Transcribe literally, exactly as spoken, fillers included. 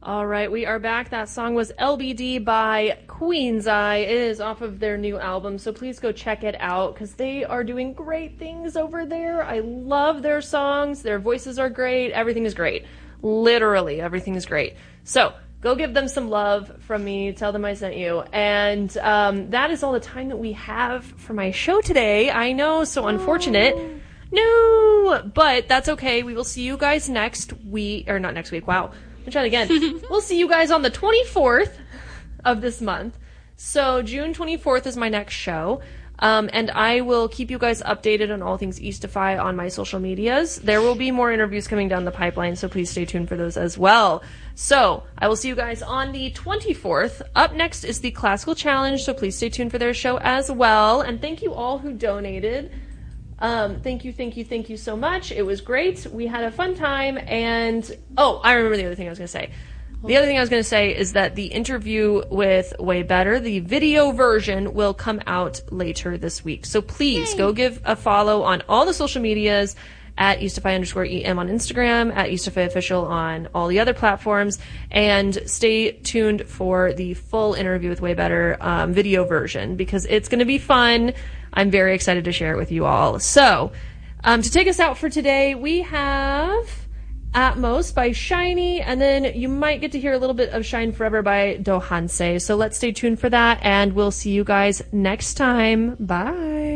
All right, we are back. That song was L B D by Queen's Eye. It is off of their new album, so please go check it out because they are doing great things over there. I love their songs. Their voices are great. Everything is great. Literally, everything is great. So go give them some love from me. Tell them I sent you. And um, that is all the time that we have for my show today. I know, so unfortunate. Oh. No, but that's okay. We will see you guys next week, or not next week. Wow. I'm trying again. We'll see you guys on the twenty-fourth of this month. So June twenty-fourth is my next show. Um, and I will keep you guys updated on all things Eastify on my social medias. There will be more interviews coming down the pipeline, so please stay tuned for those as well. So I will see you guys on the twenty-fourth. Up next is the Classical Challenge, so please stay tuned for their show as well. And thank you all who donated. Um, thank you, thank you, thank you so much. It was great. We had a fun time. And, oh, I remember the other thing I was going to say. The other thing I was going to say is that the interview with Way Better, the video version, will come out later this week. So please Yay. go give a follow on all the social medias at Eastify underscore EM on Instagram, at Eastify Official on all the other platforms, and stay tuned for the full interview with Way Better um, video version because it's going to be fun. I'm very excited to share it with you all. So, um, to take us out for today, we have Atmos by Shiny, and then you might get to hear a little bit of Shine Forever by Do Hanse. So let's stay tuned for that, and we'll see you guys next time. Bye.